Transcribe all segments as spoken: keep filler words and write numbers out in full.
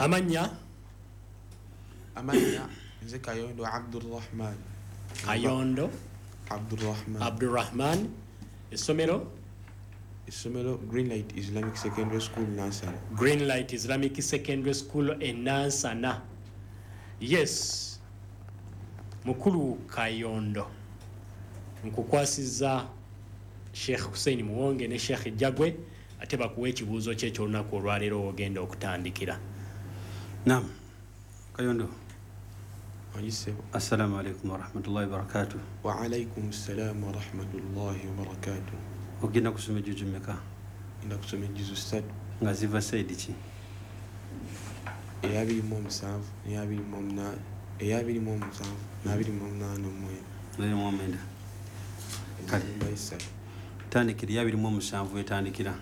Amanya Amanya nze Kayondo Abdurrahman. Kayondo Abdurrahman. Abdurrahman. Essomero Essomero Greenlight Islamic Secondary School Nansana. Greenlight Islamic Secondary School e Nansana. Yes, Mukulu Kayondo nkukwasiza Sheikh Hussein Muwonge ne Sheikh Jagwe ate bakuwa ekibuuzo kye ky'olunaku olwaleero ogenda okutandikira. Naam, Kayondo. Ayisebo. Assalamu alaikum wa rahmatullahi wa barakatuh. Wa alaikum assalam wa rahmatullahi wa barakatuh. Ogenda kusoma juzu mmeka? Ina kusoma juzu ssatu. Nga ziva saidi ki? eyabiri mu omusanvu eyabiri mu omunaana eyabiri mu omusanvu n'abiri mu omunaana omwenda n'abiri mu omwenda kale bayisatu tandikira eyabiri mu omusanvu etandikira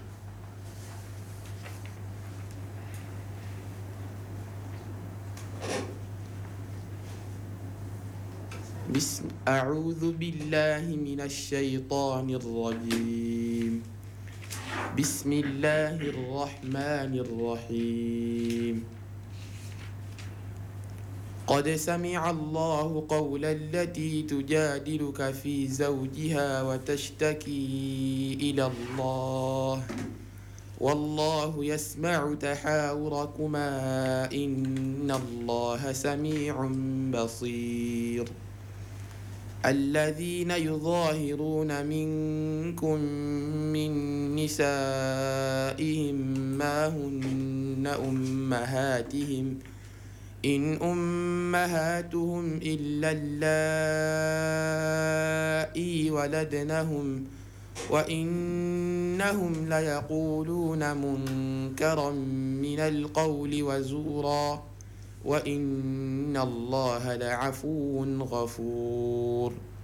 بسم أعوذ بالله من الشيطان الرجيم بسم الله الرحمن الرحيم قد سمع الله قول التي تجادلك في زوجها وتشتكي إلى الله والله يسمع تحاوركما إن الله سميع بصير الذين يظاهرون منكم من نسائهم ما هن أمهاتهم إن أمهاتهم إلا اللائي ولدنهم وإنهم ليقولون منكرا من القول وزورا وإن الله لعفو غفور